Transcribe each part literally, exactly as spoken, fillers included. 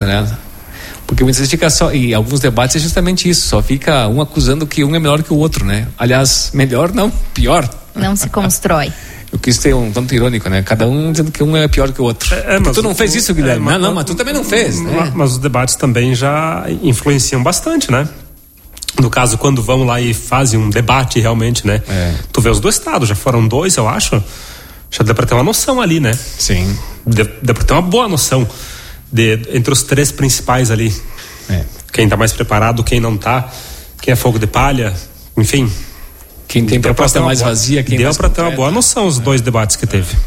né? Porque muitas vezes fica só, e alguns debates é justamente isso, só fica um acusando que um é melhor que o outro, né? Aliás, melhor não, pior. Não se constrói. Eu quis ter um tanto irônico, né? Cada um dizendo que um é pior que o outro. É, mas tu não fez isso, Guilherme? É, mas, não, não, mas tu também não fez, né? Mas, mas os debates também já influenciam bastante, né? No caso, quando vão lá e fazem um debate realmente, né? É. Tu vê os dois estados, já foram dois, eu acho. Já dá pra ter uma noção ali, né? Sim. Dá, dá pra ter uma boa noção de, entre os três principais ali. É. Quem tá mais preparado, quem não tá, quem é fogo de palha, enfim. Quem tem proposta mais boa, vazia, quem deu mais pra ter uma boa noção os dois debates que teve.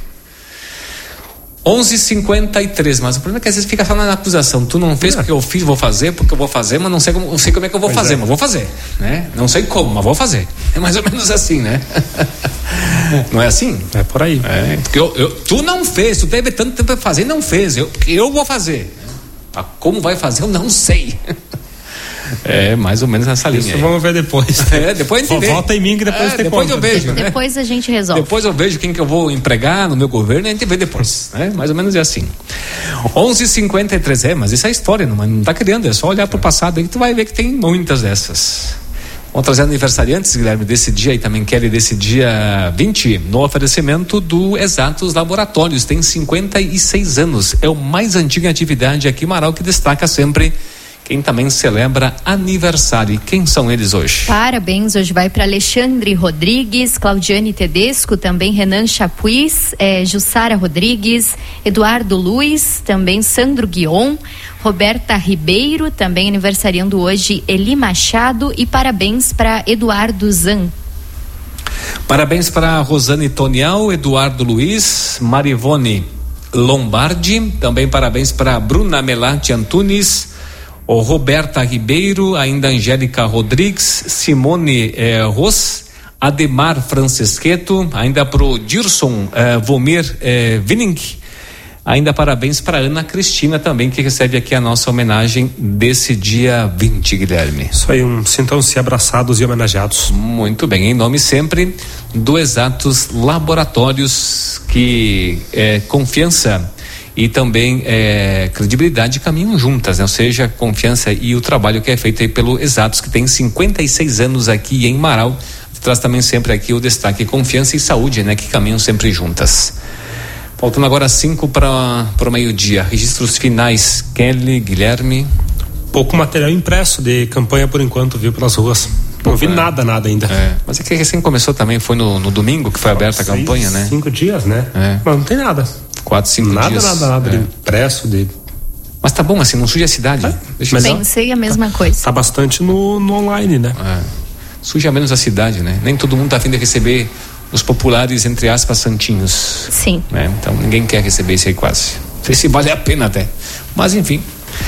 onze e cinquenta e três, mas o problema é que às vezes fica só na acusação. Tu não fez é. porque eu fiz, vou fazer, porque eu vou fazer, mas não sei como, não sei como é que eu vou pois fazer, é. mas vou fazer, né? Não sei como, mas vou fazer. É mais ou menos assim, né? Não é assim? É por aí. É, porque eu, eu, tu não fez, tu teve tanto tempo pra fazer e não fez. Eu, eu vou fazer. Ah, como vai fazer, eu não sei. É, mais ou menos nessa linha. Isso aí. Vamos ver depois. É, depois a gente vê. Volta em mim que depois é, tem depois conta. eu vejo, né? Depois a gente resolve. Depois eu vejo quem que eu vou empregar no meu governo e a gente vê depois, né? Mais ou menos é assim. onze e cinquenta e três, é, mas isso é história, não, não tá criando, é só olhar pro passado aí que tu vai ver que tem muitas dessas. Vamos trazer aniversariantes, Guilherme, desse dia e também Kelly, desse dia vinte, no oferecimento do Exatos Laboratórios, tem cinquenta e seis anos, é o mais antigo em atividade aqui em Marau, que destaca sempre quem também celebra aniversário. E quem são eles hoje? Parabéns, hoje vai para Alexandre Rodrigues, Claudiane Tedesco, também Renan Chapuis, eh, Jussara Rodrigues, Eduardo Luiz, também Sandro Guion, Roberta Ribeiro, também aniversariando hoje Eli Machado, e parabéns para Eduardo Zan. Parabéns para Rosane Tonial, Eduardo Luiz, Marivone Lombardi, também parabéns para Bruna Melati Antunes, o Roberta Ribeiro, ainda Angélica Rodrigues, Simone eh, Ros, Ademar Francesqueto, ainda pro Dirson eh, Vomir eh, Winning, ainda parabéns para Ana Cristina também, que recebe aqui a nossa homenagem desse dia vinte, Guilherme. Isso aí, um, sintam-se abraçados e homenageados. Muito bem, em nome sempre do Exatos Laboratórios, que é confiança e também é, credibilidade caminham juntas, né? Ou seja, a confiança e o trabalho que é feito aí pelo Exatos, que tem cinquenta e seis anos aqui em Marau, traz também sempre aqui o destaque confiança e saúde, né? Que caminham sempre juntas. Faltando agora cinco para o meio-dia, registros finais, Kelly, Guilherme. Pouco material impresso de campanha por enquanto, viu, pelas ruas. Não vi é. nada, nada ainda. É. Mas é que recém começou também, foi no, no domingo que foi aberta a Seis, campanha, né? Cinco dias, né? É. Mas não tem nada. Quatro, cinco nada, dias. Nada, nada, nada é. de impresso, de... Mas tá bom assim, não suja a cidade. É. Deixa Pensei a mesma tá, coisa. Tá bastante no, no online, né? É. Suja menos a cidade, né? Nem todo mundo tá a fim de receber os populares, entre aspas, santinhos. Sim. Né? Então ninguém quer receber isso aí quase. Não sei se vale a pena até. Mas enfim.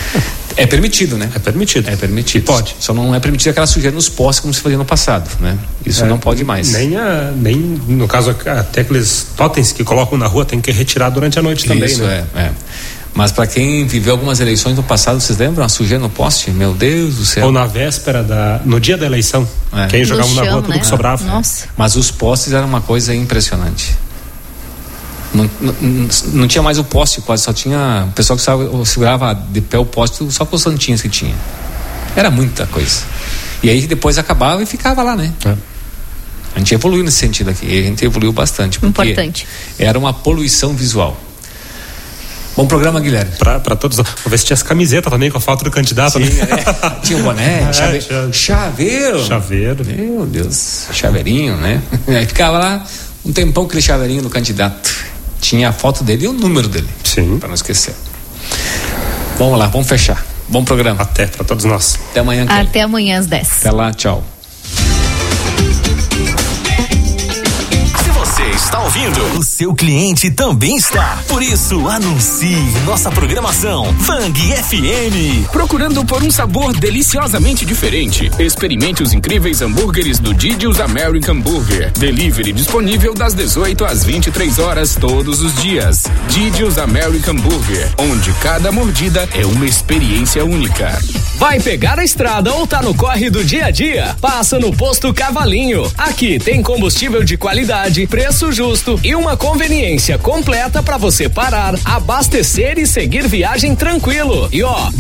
É permitido, né? É permitido. É permitido. E pode. Só não é permitido aquela sujeira nos postes como se fazia no passado, né? Isso é, não pode mais. Nem, a, nem no caso, até aqueles totens que colocam na rua tem que retirar durante a noite também, Isso, né? é, é. Mas para quem viveu algumas eleições no passado, vocês lembram? A sujeira no poste? Meu Deus do céu. Ou na véspera, da, no dia da eleição. É. Quem jogava chão, na rua, tudo né? que sobrava. Nossa. Mas os postes eram uma coisa impressionante. Não, não, não tinha mais o poste quase, só tinha o pessoal que segurava de pé o poste só com os santinhos que tinha. Era muita coisa. E aí depois acabava e ficava lá, né? É. A gente evoluiu nesse sentido aqui, a gente evoluiu bastante. Importante. Era uma poluição visual. Bom programa, Guilherme. Pra, pra todos. Vou ver se tinha as camisetas também com a foto do candidato. Sim, né? é. Tinha um boné, é, chave... tinha... chaveiro. Chaveiro. Meu Deus, chaveirinho, né? Aí ficava lá um tempão aquele chaveirinho do candidato. Tinha a foto dele e o número dele. Sim. Para não esquecer. Vamos lá, vamos fechar. Bom programa. Até, para todos nós. Até amanhã. Kelly. Até amanhã às dez. Até lá, tchau. Está ouvindo? O seu cliente também está. Por isso, anuncie nossa programação. Fang F M. Procurando por um sabor deliciosamente diferente? Experimente os incríveis hambúrgueres do Didi's American Burger. Delivery disponível das dezoito às vinte e três horas todos os dias. Didi's American Burger, onde cada mordida é uma experiência única. Vai pegar a estrada ou tá no corre do dia a dia? Passa no Posto Cavalinho. Aqui tem combustível de qualidade, preço justo e uma conveniência completa para você parar, abastecer e seguir viagem tranquilo. E ó,